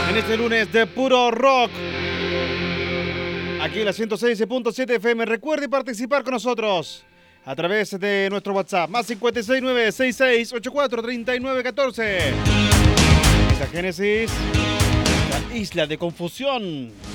en este lunes de puro rock. Aquí en la 106.7 FM. Recuerde participar con nosotros a través de nuestro WhatsApp. Más 569-6684-3914. Isla Génesis, la isla de confusión.